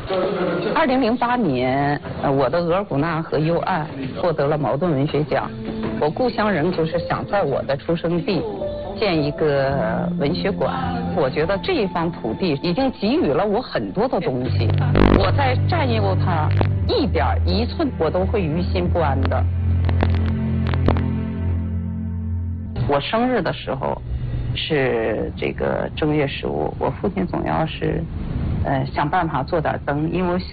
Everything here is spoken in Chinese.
2008年，我的《额尔古纳河右岸》获得了茅盾文学奖。我故乡人就是想在我的出生地建一个文学馆。我觉得这一方土地已经给予了我很多的东西，我在占有它一点一寸，我都会于心不安的。我生日的时候是这个正月15，我父亲总要是想办法做点灯，因为我